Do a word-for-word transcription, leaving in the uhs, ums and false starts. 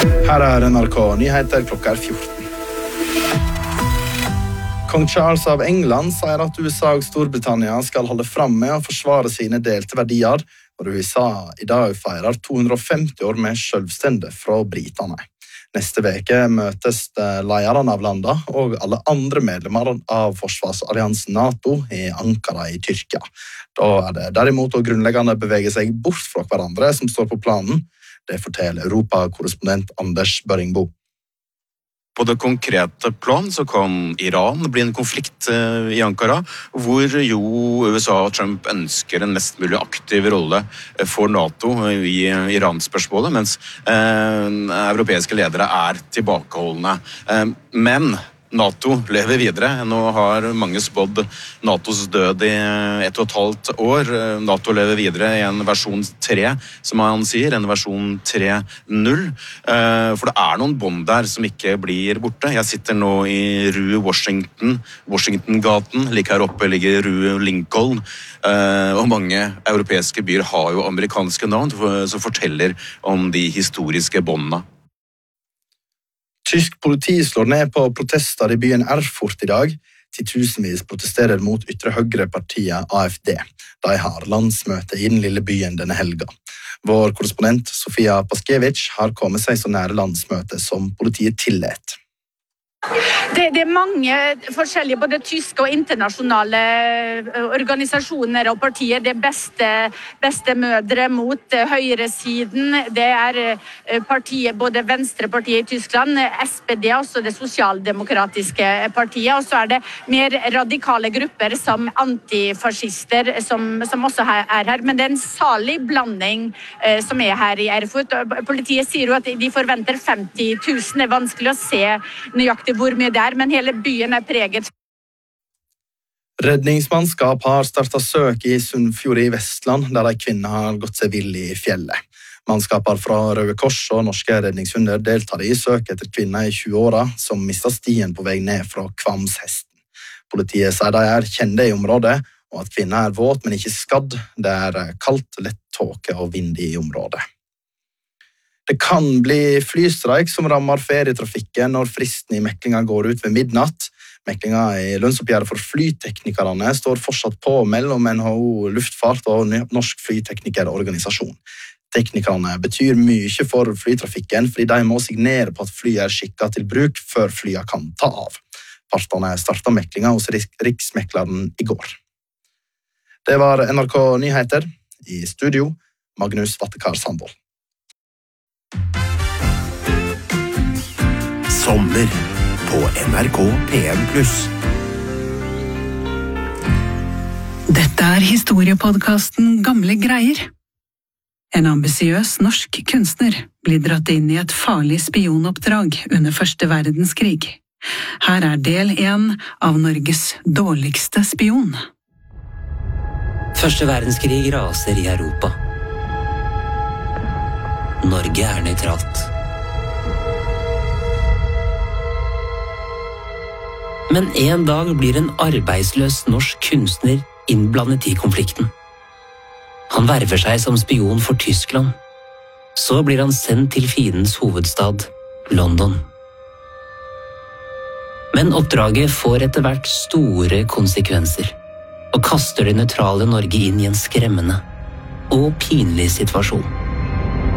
Her er N R K Nyheter klokka er fjorten. Kong Charles av England sier at U S A og Storbritannia skal holde frem med å forsvare sine delte verdier, og U S A i dag feirer to hundre og femti år med selvstende fra britene. Neste veke møtes lederne av landet og alle andre medlemmer av forsvarsalliansen NATO i Ankara i Tyrkia. Da er det derimot å grunnleggende bevege seg bort fra hverandre som står på planen. Det forteller Europa-korrespondent Anders Børingbo. På det konkrete plan så kan Iran bli en konflikt i Ankara, hvor jo U S A og Trump ønsker en mest mulig aktiv rolle for NATO i Iran-spørsmålet, mens eh, europeiske ledere er tilbakeholdende. Eh, men NATO lever videre. Nå har mange spådd NATOs død i ett og et halvt år. NATO lever videre i en versjon tre, som han sier, en versjon tre punkt null. For det er noen bånd der som ikke blir borte. Jeg sitter nå i Rue Washington, Washington-gaten. Like her oppe ligger Rue Lincoln. Og mange europeiske byer har jo amerikanske navn som forteller om de historiske båndene. Tysk politi slår ned på protester i byen Erfurt i dag. Titusenvis protesterer mot ytre høyre-partiet A F D. De har landsmøte i den lille byen denne helga. Vår korrespondent Sofia Paskevich har kommet seg så nære landsmøte som politiet tillät. Det, det er mange forskjellige, både tyske og internasjonale organisasjoner og partier. Det er beste, beste mødre mot høyresiden. Det er partiet, både venstrepartiet i Tyskland, S P D, også det sosialdemokratiske partiet, og så er det mer radikale grupper som antifascister, som, som også er her. Men det er en salig blanding eh, som er her i Erfurt. Politiet sier jo at de forventer femti tusen. Det er vanskelig å se nøyaktig hvor mye det er, men hele byen er preget. Redningsmannskap har startet søk i Sunnfjord i Vestland, der en kvinne har gått seg vill i fjellet. Mannskaper fra Røde Kors og norske redningshunder deltar i søk etter kvinner i tjue-åra som mistet stien på vei ned fra Kvamshesten. Politiet sier de er kjente i området, og at kvinner er våt, men ikke skadd. Det er kaldt, lett tåke og vind i området. Det kan bli flystreik som rammer ferietrafikken når fristen i meklinga går ut ved midnatt. Meklinga i lønnsoppgjøret for flyteknikerne står fortsatt på mellom N H O Luftfart og Norsk Flyteknikerorganisasjon. Teknikerne betyr mye for flytrafikken fordi de må signere på at flyet er skikket til bruk før flyet kan ta av. Partene startet meklinga hos Riksmekleren i går. Det var N R K Nyheter. I studio, Magnus Vattekar Sandvold. Sommer på N R K P en pluss. Dette er historiepodcasten Gamle greier. En ambisiøs norsk kunstner blir dratt inn i et farlig spionoppdrag under første verdenskrig. Her er del en av Norges dårligste spion. Første verdenskrig raser i Europa. Norge er nøytralt. Men en dag blir en arbeidsløs norsk kunstner innblandet i konflikten. Han verver seg som spion for Tyskland. Så blir han sendt til fiendens hovedstad, London. Men oppdraget får etter hvert store konsekvenser, og kaster det nøytrale Norge inn i en skremmende og pinlig situasjon.